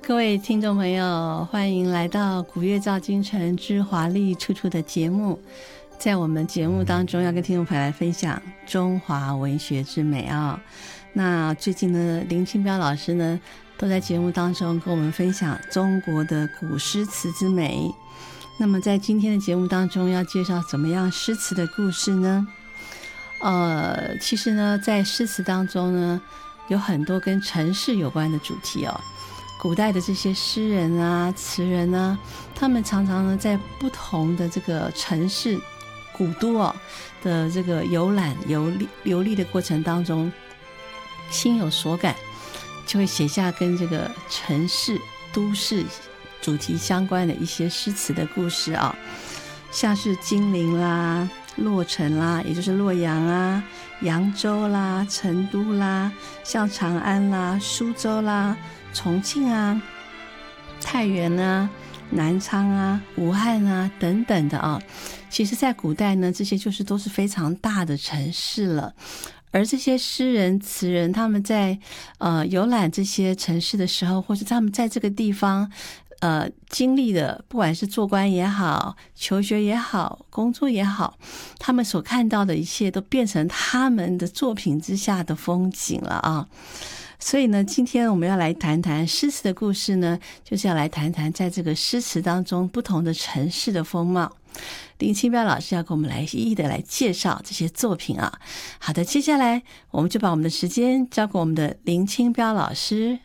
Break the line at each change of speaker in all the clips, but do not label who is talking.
各位听众朋友，欢迎来到古月照京城之华丽处处的节目。在我们节目当中，要跟听众朋友来分享中华文学之美啊。那最近呢，林清标老师呢，都在节目当中跟我们分享中国的古诗词之美。那么在今天的节目当中，要介绍怎么样诗词的故事呢？其实呢，在诗词当中呢，有很多跟城市有关的主题哦。古代的这些诗人啊、词人啊，他们常常呢在不同的这个城市、古都的这个游览、游历的过程当中，心有所感，就会写下跟这个城市、都市主题相关的一些诗词的故事啊，像是金陵啦、洛城啦，也就是洛阳啊、扬州啦、成都啦，像长安啦、苏州啦、重庆啊、太原啊、南昌啊、武汉啊等等的啊。其实在古代呢，这些就是都是非常大的城市了。而这些诗人词人，他们在游览这些城市的时候，或是他们在这个地方经历的，不管是做官也好、求学也好、工作也好，他们所看到的一切都变成他们的作品之下的风景了啊。所以呢，今天我们要来谈谈诗词的故事呢，就是要来谈谈在这个诗词当中不同的城市的风貌。林清标老师要跟我们来一一的来介绍这些作品啊。好的，接下来我们就把我们的时间交给我们的林清标老师。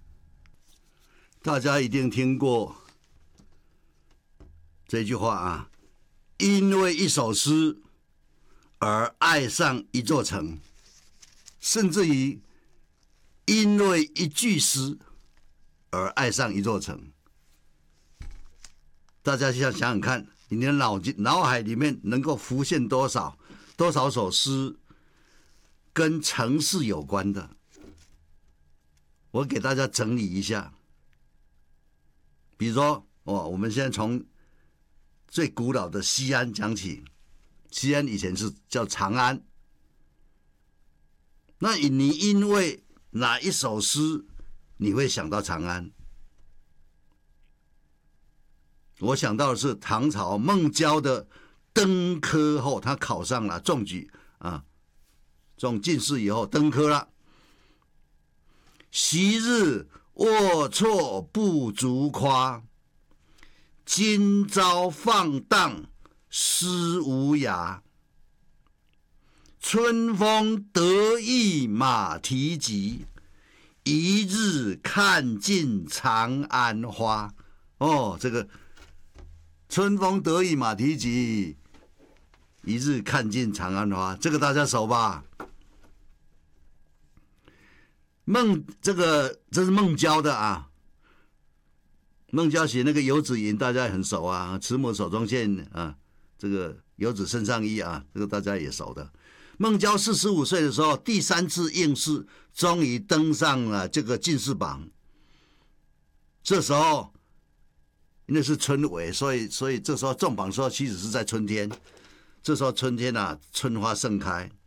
大家一定听过这句话啊，因为一首诗而爱上一座城，甚至于因为一句诗而爱上一座城。大家想想看，你的脑海里面能够浮现多少首诗跟城市有关的？我给大家整理一下。比如说我们现在从最古老的西安讲起。西安以前是叫长安，那你因为哪一首诗你会想到长安？我想到的是唐朝孟郊的登科后，他考上了中举啊，中进士以后登科了。昔日龌龊不足夸，今朝放荡诗无涯。春风得意马蹄疾，一日看尽长安花。这个春风得意马蹄疾，一日看尽长安花，这个大家熟吧？这是孟郊的啊。孟郊写那个游子吟，大家也很熟啊。慈母手中线啊，这个游子身上衣啊，这个大家也熟的。孟郊45岁的时候，第3次应试，终于登上了这个进士榜。这时候因为是春闱，所以这时候中榜的时候其实是在春天。这时候春天啊，春花盛开。